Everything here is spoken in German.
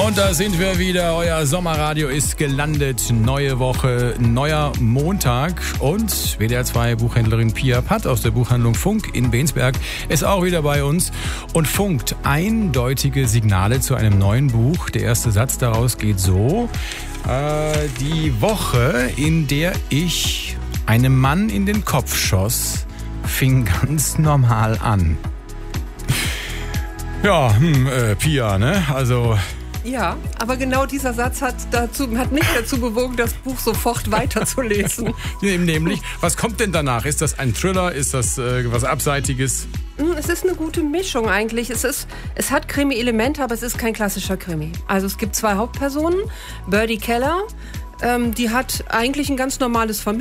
Und da sind wir wieder. Euer Sommerradio ist gelandet. Neue Woche, neuer Montag. Und WDR 2 Buchhändlerin Pia Patt aus der Buchhandlung Funk in Bensberg ist auch wieder bei uns und funkt eindeutige Signale zu einem neuen Buch. Der erste Satz daraus geht so. Die Woche, in der ich einem Mann in den Kopf schoss, fing ganz normal an. Ja, Pia, ne? Also... Ja, aber genau dieser Satz hat mich dazu bewogen, das Buch sofort weiterzulesen. Nämlich, was kommt denn danach? Ist das ein Thriller? Ist das was Abseitiges? Es ist eine gute Mischung eigentlich. Es hat Krimi-Elemente, aber es ist kein klassischer Krimi. Also es gibt zwei Hauptpersonen. Birdie Keller, die hat eigentlich ein ganz normales Familienleben.